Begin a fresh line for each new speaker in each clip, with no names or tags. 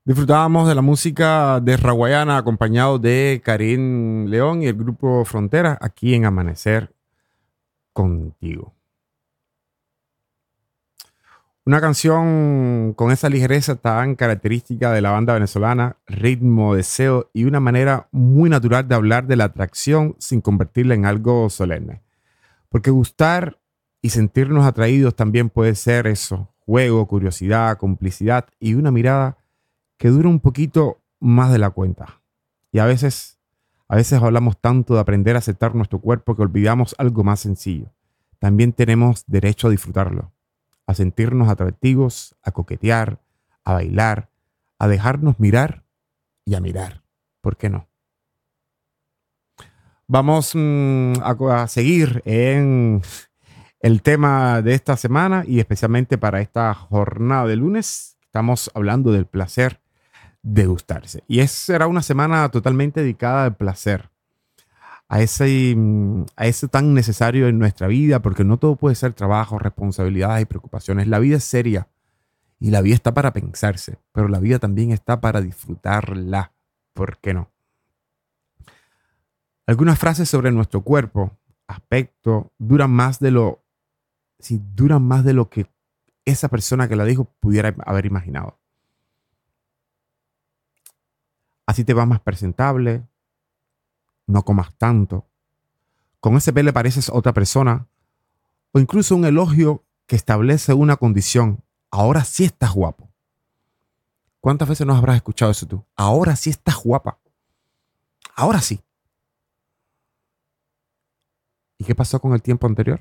Disfrutábamos de la música de Raguayana acompañado de Karim León y el grupo Frontera aquí en Amanecer Contigo. Una canción con esa ligereza tan característica de la banda venezolana, ritmo, deseo y una manera muy natural de hablar de la atracción sin convertirla en algo solemne. Porque gustar y sentirnos atraídos también puede ser eso, juego, curiosidad, complicidad y una mirada que dura un poquito más de la cuenta. Y a veces hablamos tanto de aprender a aceptar nuestro cuerpo que olvidamos algo más sencillo. También tenemos derecho a disfrutarlo, a sentirnos atractivos, a coquetear, a bailar, a dejarnos mirar y a mirar. ¿Por qué no? Vamos a seguir en el tema de esta semana y especialmente para esta jornada de lunes. Estamos hablando del placer de gustarse. Y será una semana totalmente dedicada al placer, a ese tan necesario en nuestra vida, porque no todo puede ser trabajo, responsabilidades y preocupaciones. La vida es seria y la vida está para pensarse, pero la vida también está para disfrutarla. ¿Por qué no? Algunas frases sobre nuestro cuerpo, aspecto, duran más de lo que esa persona que la dijo pudiera haber imaginado. Así te vas más presentable, no comas tanto. Con ese pelo pareces otra persona. O incluso un elogio que establece una condición. Ahora sí estás guapo. ¿Cuántas veces nos habrás escuchado eso tú? Ahora sí estás guapa. Ahora sí. ¿Y qué pasó con el tiempo anterior?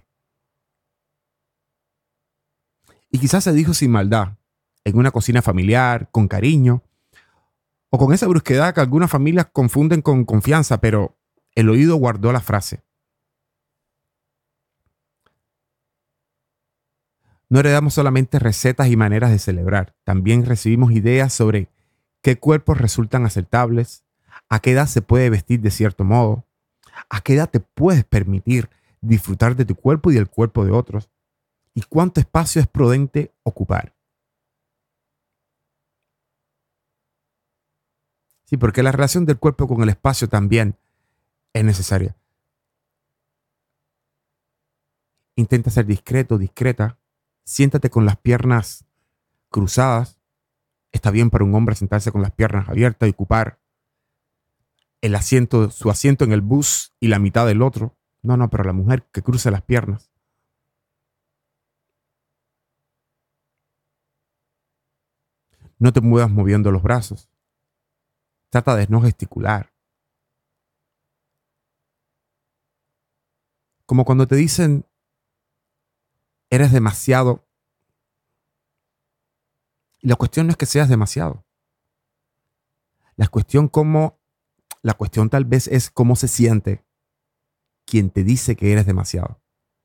Y quizás se dijo sin maldad, en una cocina familiar, con cariño, o con esa brusquedad que algunas familias confunden con confianza, pero el oído guardó la frase. No heredamos solamente recetas y maneras de celebrar, también recibimos ideas sobre qué cuerpos resultan aceptables, a qué edad se puede vestir de cierto modo, a qué edad te puedes permitir disfrutar de tu cuerpo y del cuerpo de otros, y cuánto espacio es prudente ocupar. Sí, porque la relación del cuerpo con el espacio también es necesaria. Intenta ser discreto, discreta, siéntate con las piernas cruzadas. Está bien para un hombre sentarse con las piernas abiertas y ocupar su asiento en el bus y la mitad del otro. No, no, pero la mujer que cruce las piernas. No te muevas moviendo los brazos. Trata de no gesticular. Como cuando te dicen, eres demasiado. Y la cuestión no es que seas demasiado. La cuestión como, la cuestión tal vez es cómo se siente quien te dice que eres demasiado.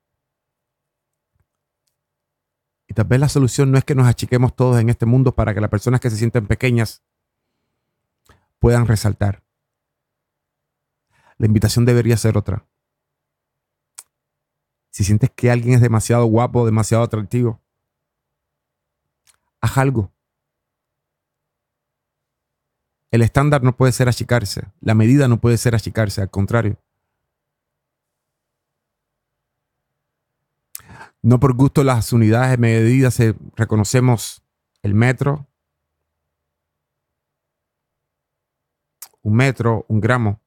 Y tal vez la solución no es que nos achiquemos todos en este mundo para que las personas que se sienten pequeñas puedan resaltar. La invitación debería ser otra. Si sientes que alguien es demasiado guapo, demasiado atractivo, haz algo. El estándar no puede ser achicarse. La medida no puede ser achicarse. Al contrario. No por gusto las unidades de medida reconocemos el metro, un metro, un gramo.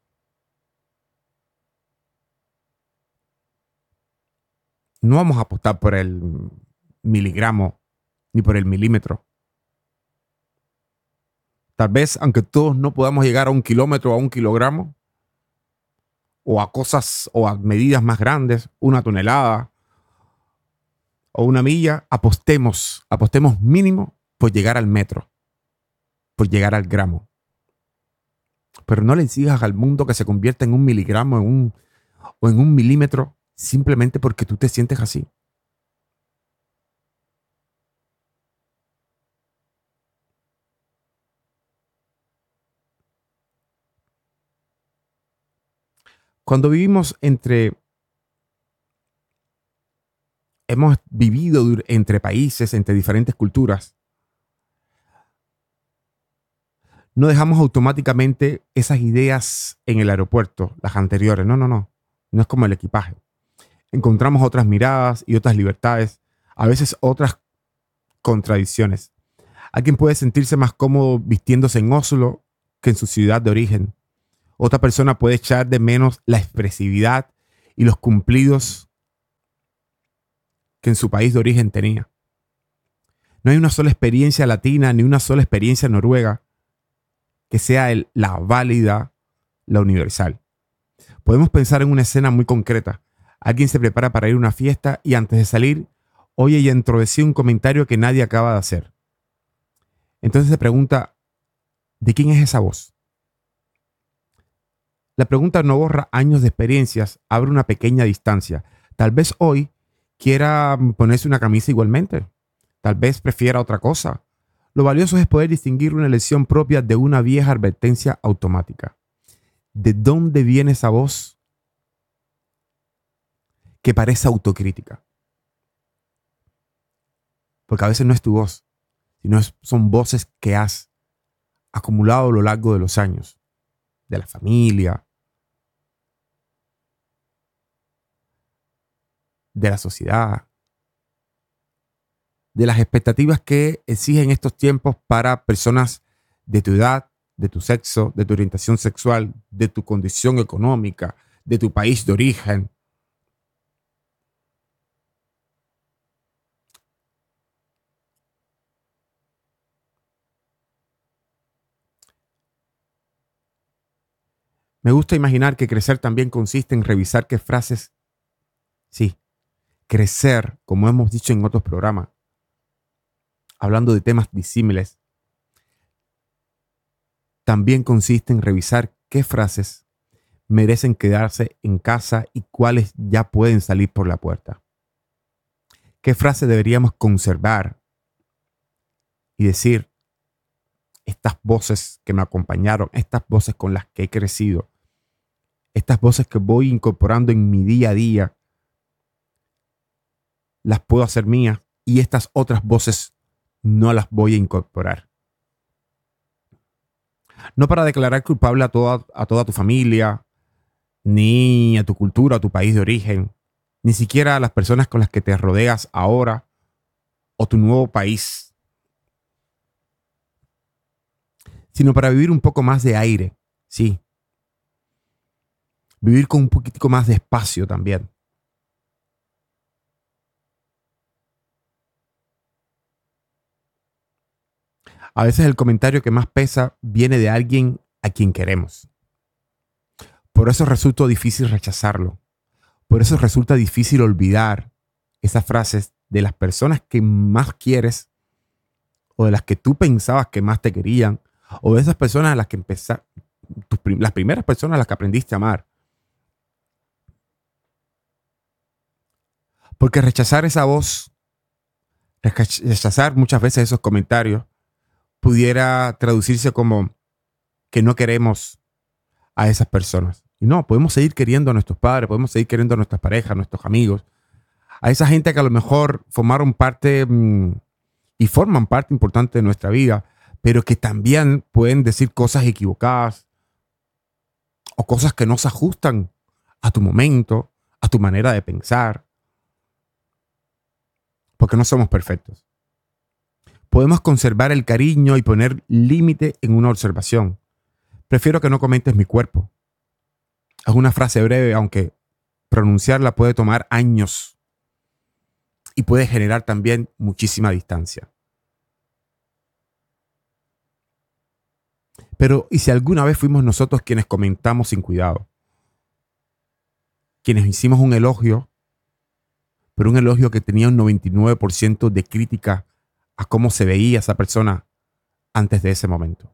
No vamos a apostar por el miligramo ni por el milímetro. Tal vez, aunque todos no podamos llegar a un kilómetro o a un kilogramo, o a cosas o a medidas más grandes, una tonelada o una milla, apostemos mínimo por llegar al metro, por llegar al gramo. Pero no le exigas al mundo que se convierta en un miligramo o en un milímetro simplemente porque tú te sientes así. Cuando hemos vivido entre países, entre diferentes culturas, No dejamos automáticamente esas ideas en el aeropuerto, las anteriores. No, no, no. No es como el equipaje. Encontramos otras miradas y otras libertades, a veces otras contradicciones. Alguien puede sentirse más cómodo vistiéndose en Oslo que en su ciudad de origen. Otra persona puede echar de menos la expresividad y los cumplidos que en su país de origen tenía. No hay una sola experiencia latina ni una sola experiencia noruega que sea la válida, la universal. Podemos pensar en una escena muy concreta. Alguien se prepara para ir a una fiesta y antes de salir, oye y entroveció un comentario que nadie acaba de hacer. Entonces se pregunta, ¿de quién es esa voz? La pregunta no borra años de experiencias, abre una pequeña distancia. Tal vez hoy quiera ponerse una camisa igualmente. Tal vez prefiera otra cosa. Lo valioso es poder distinguir una elección propia de una vieja advertencia automática. ¿De dónde viene esa voz que parece autocrítica? Porque a veces no es tu voz, sino son voces que has acumulado a lo largo de los años, de la familia, de la sociedad, de las expectativas que exigen estos tiempos para personas de tu edad, de tu sexo, de tu orientación sexual, de tu condición económica, de tu país de origen. Me gusta imaginar que crecer también consiste en revisar qué frases, sí, crecer, como hemos dicho en otros programas, hablando de temas disímiles, también consiste en revisar qué frases merecen quedarse en casa y cuáles ya pueden salir por la puerta. ¿Qué frases deberíamos conservar y decir, estas voces que me acompañaron, estas voces con las que he crecido, estas voces que voy incorporando en mi día a día, las puedo hacer mías y estas otras voces no las voy a incorporar? No para declarar culpable a toda tu familia, ni a tu cultura, a tu país de origen, ni siquiera a las personas con las que te rodeas ahora o tu nuevo país, sino para vivir un poco más de aire, sí. Vivir con un poquitico más de espacio también. A veces el comentario que más pesa viene de alguien a quien queremos. Por eso resulta difícil rechazarlo. Por eso resulta difícil olvidar esas frases de las personas que más quieres o de las que tú pensabas que más te querían o de esas personas a las que empezaste, las primeras personas a las que aprendiste a amar. Porque rechazar esa voz, rechazar muchas veces esos comentarios, pudiera traducirse como que no queremos a esas personas. Y no, podemos seguir queriendo a nuestros padres, podemos seguir queriendo a nuestras parejas, a nuestros amigos, a esa gente que a lo mejor formaron parte y forman parte importante de nuestra vida, pero que también pueden decir cosas equivocadas o cosas que no se ajustan a tu momento, a tu manera de pensar, porque no somos perfectos. Podemos conservar el cariño y poner límite en una observación. Prefiero que no comentes mi cuerpo. Es una frase breve, aunque pronunciarla puede tomar años y puede generar también muchísima distancia. Pero, ¿y si alguna vez fuimos nosotros quienes comentamos sin cuidado? Quienes hicimos un elogio, pero un elogio que tenía un 99% de crítica a cómo se veía esa persona antes de ese momento.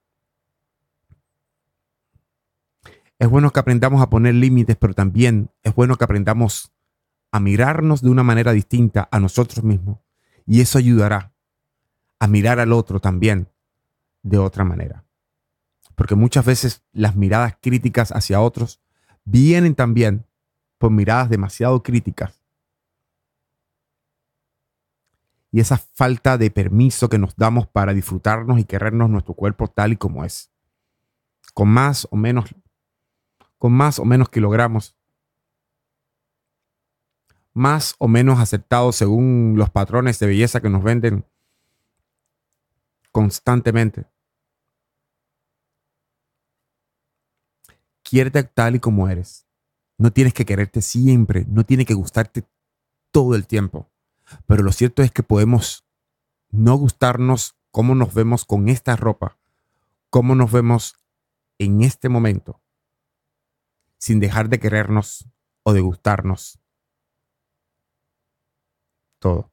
Es bueno que aprendamos a poner límites, pero también es bueno que aprendamos a mirarnos de una manera distinta a nosotros mismos. Y eso ayudará a mirar al otro también de otra manera. Porque muchas veces las miradas críticas hacia otros vienen también por miradas demasiado críticas y esa falta de permiso que nos damos para disfrutarnos y querernos nuestro cuerpo tal y como es, con más o menos, con más o menos kilogramos, más o menos aceptados según los patrones de belleza que nos venden constantemente. Quiérete tal y como eres. No tienes que quererte siempre, no tiene que gustarte todo el tiempo. Pero lo cierto es que podemos no gustarnos cómo nos vemos con esta ropa, cómo nos vemos en este momento, sin dejar de querernos o de gustarnos todo.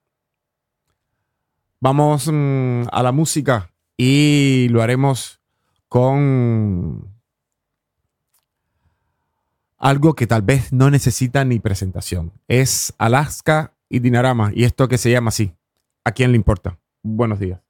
Vamos a la música y lo haremos con algo que tal vez no necesita ni presentación. Es Alaska y Dinarama y esto que se llama así. ¿A quién le importa? Buenos días.